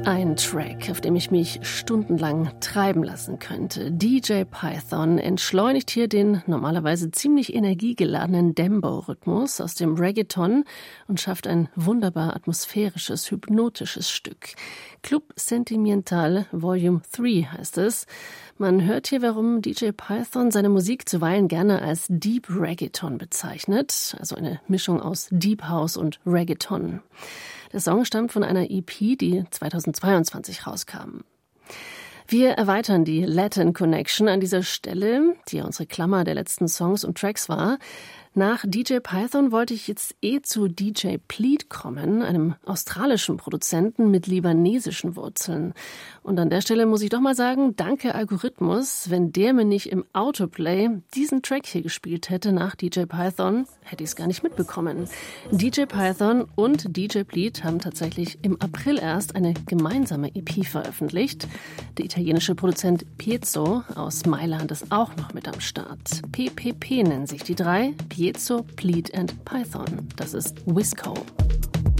Ein Track, auf dem ich mich stundenlang treiben lassen könnte. DJ Python entschleunigt hier den normalerweise ziemlich energiegeladenen Dembow-Rhythmus aus dem Reggaeton und schafft ein wunderbar atmosphärisches, hypnotisches Stück. Club Sentimental Volume 3 heißt es. Man hört hier, warum DJ Python seine Musik zuweilen gerne als Deep Reggaeton bezeichnet, also eine Mischung aus Deep House und Reggaeton. Der Song stammt von einer EP, die 2022 rauskam. Wir erweitern die Latin Connection an dieser Stelle, die ja unsere Klammer der letzten Songs und Tracks war. Nach DJ Python wollte ich jetzt zu DJ Pleat kommen, einem australischen Produzenten mit libanesischen Wurzeln. Und an der Stelle muss ich doch mal sagen, danke Algorithmus, wenn der mir nicht im Autoplay diesen Track hier gespielt hätte nach DJ Python, hätte ich es gar nicht mitbekommen. DJ Python und DJ Pleat haben tatsächlich im April erst eine gemeinsame EP veröffentlicht. Der italienische Produzent Piezo aus Mailand ist auch noch mit am Start. PPP nennen sich die drei, Piezo, Pleat and Python. Das ist Wisco.